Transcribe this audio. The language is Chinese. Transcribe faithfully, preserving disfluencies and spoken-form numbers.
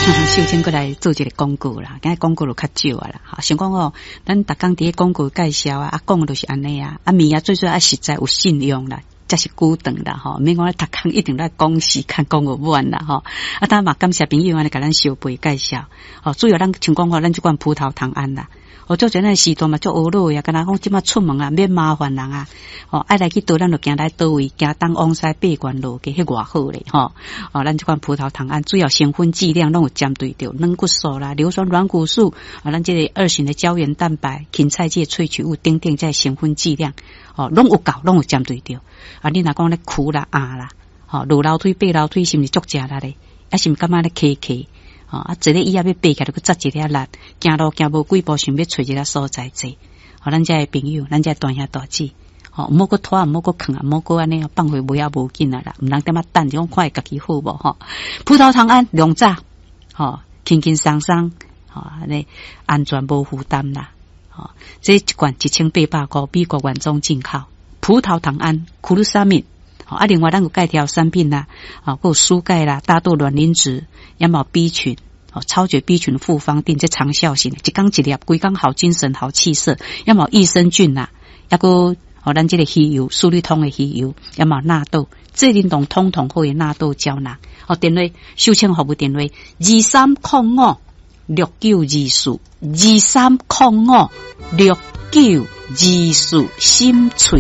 秀清过来做一个广告啦，今日广告就较少啊啦。哈，想讲哦，咱逐工伫咧广告介绍啊，啊讲就是安尼啊，啊物啊最主要啊实在有信用啦，才是久长啦吼。免讲咧逐工一定来讲时间讲有满啦吼。啊，当然嘛感谢朋友安尼甲咱相陪介绍。哦，主要咱像讲话，咱即款葡萄糖胺啦。哦，做阵个时段嘛，做学路呀，敢若讲即马出门啊，免麻烦人啊。哦，爱来去倒，咱就行来倒位，行东往西八关路，计迄偌好咧吼。哦，咱即款葡萄糖胺主要成分剂量拢有针对着软骨素啦、硫酸软骨素啊，咱即个二型的胶原蛋白、芹菜芥萃取物等等这成分剂量，哦，拢有够，拢有针对着。啊，你若讲咧苦啦、啊啦，哦，落楼梯、爬楼梯是毋是足食力咧？还是毋感觉咧咳咳？哦，啊，一个以后要爬起来，就扎一粒力，行路行无几步，想要找一个所在坐。哦，咱遮个朋友，咱遮大兄大姊，哦，毋好搁拖，毋好搁囥啊，毋好搁安尼放回无也无紧啊啦，毋通点仔等，就讲看家己好无吼。葡萄糖胺两早，吼，轻轻松松，吼，安尼安全无负担啦。吼，这一罐一千八百块，美国原装进口，葡萄糖胺，库鲁沙敏。啊，另外咱有钙条产品啦，啊，还有蔬钙啦、大豆卵磷脂、也有 B 群，哦，超绝 B 群复方定这长效型，一缸一粒，规缸好精神、好气色，也有益生菌啦，也个哦，咱这个鱼油、苏律通的鱼油，也有纳豆，这运动通通好的纳豆胶囊。哦，电话秀清服务电话二三零五六九二四二三零五六九二四，心翠